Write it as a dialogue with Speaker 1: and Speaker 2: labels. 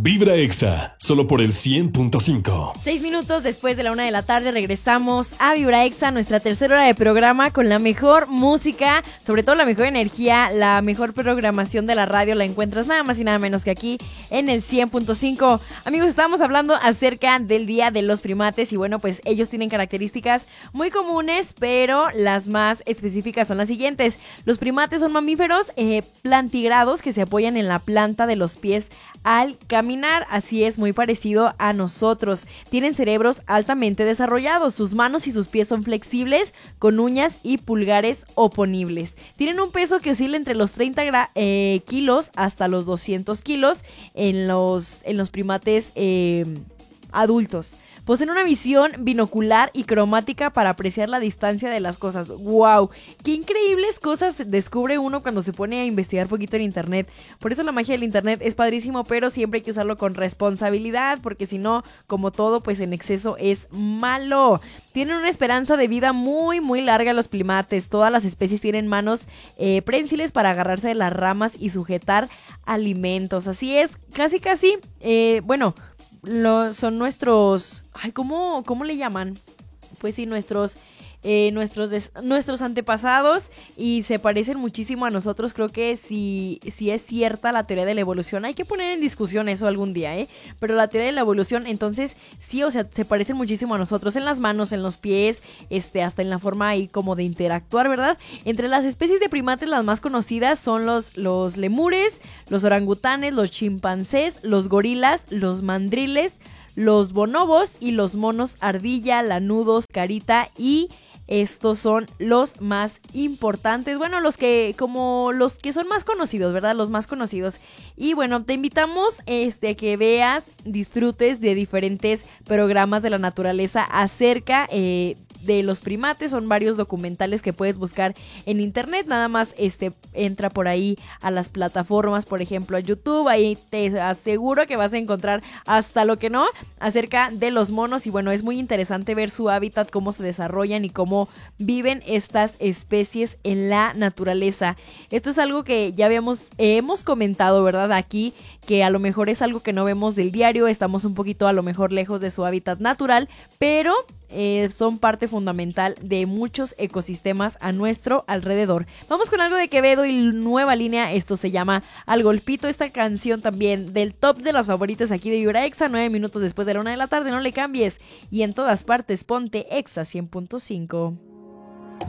Speaker 1: Vibra Exa, solo por el 100.5.
Speaker 2: 6 minutos después de la 1 de la tarde regresamos a Vibra Exa, nuestra tercera hora de programa con la mejor música, sobre todo la mejor energía, la mejor programación de la radio. La encuentras nada más y nada menos que aquí en el 100.5. Amigos, estábamos hablando acerca del Día de los Primates y bueno, pues ellos tienen características muy comunes, pero las más específicas son las siguientes. Los primates son mamíferos plantigrados que se apoyan en la planta de los pies al caminar, así es, muy parecido a nosotros. Tienen cerebros altamente desarrollados, sus manos y sus pies son flexibles, con uñas y pulgares oponibles. Tienen un peso que oscila entre los 30 kilos hasta los 200 kilos en los primates adultos. Poseen una visión binocular y cromática para apreciar la distancia de las cosas. ¡Wow! ¡Qué increíbles cosas descubre uno cuando se pone a investigar poquito en internet! Por eso la magia del internet es padrísimo, pero siempre hay que usarlo con responsabilidad, porque si no, como todo, pues en exceso es malo. Tienen una esperanza de vida muy, muy larga los primates. Todas las especies tienen manos prensiles para agarrarse de las ramas y sujetar alimentos. Así es, casi, son nuestros... Ay, ¿cómo le llaman? Pues sí, nuestros antepasados y se parecen muchísimo a nosotros. Creo que si es cierta la teoría de la evolución, hay que poner en discusión eso algún día, pero la teoría de la evolución, entonces sí, o sea, se parecen muchísimo a nosotros en las manos, en los pies, hasta en la forma ahí como de interactuar, ¿verdad? Entre las especies de primates las más conocidas son los lemures, los orangutanes, los chimpancés, los gorilas, los mandriles, los bonobos y los monos ardilla, lanudos, carita, y estos son los más importantes, bueno, los que son más conocidos, ¿verdad? Los más conocidos. Y bueno, te invitamos a que veas, disfrutes de diferentes programas de la naturaleza acerca de los primates. Son varios documentales que puedes buscar en internet. Nada más entra por ahí a las plataformas, por ejemplo a YouTube. Ahí te aseguro que vas a encontrar hasta lo que no acerca de los monos. Y bueno, es muy interesante ver su hábitat, cómo se desarrollan y cómo viven estas especies en la naturaleza. Esto es algo que ya hemos comentado, ¿verdad? Aquí, que a lo mejor es algo que no vemos del diario. Estamos un poquito a lo mejor lejos de su hábitat natural, pero son parte fundamental de muchos ecosistemas a nuestro alrededor. Vamos con algo de Quevedo y Nueva Línea. Esto se llama Al Golpito. Esta canción también del top de las favoritas aquí de Vibra Exa. 9 minutos después de la 1 de la tarde. No le cambies. Y en todas partes ponte Exa 100.5.